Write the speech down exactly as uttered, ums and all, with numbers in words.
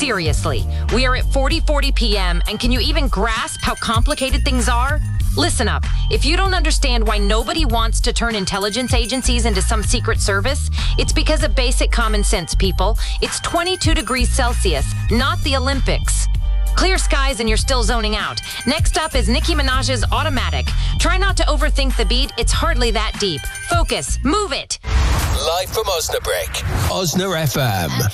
seriously, we are at forty forty p.m. and can you even grasp how complicated things are? Listen up. If you don't understand why nobody wants to turn intelligence agencies into some secret service, it's because of basic common sense, people. It's twenty-two degrees Celsius, not the Olympics. Clear skies and you're still zoning out. Next up is Nicki Minaj's Automatic. Try not to overthink the beat. It's hardly that deep. Focus. Move it. Live from Osnabrück. Osna F M.